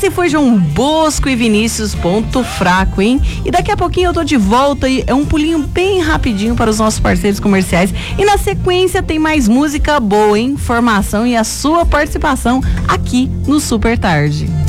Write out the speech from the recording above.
Esse foi João Bosco e Vinícius, Ponto Fraco, hein? E daqui a pouquinho eu tô de volta e é um pulinho bem rapidinho para os nossos parceiros comerciais. E na sequência tem mais música boa, hein? Informação e a sua participação aqui no Super Tarde.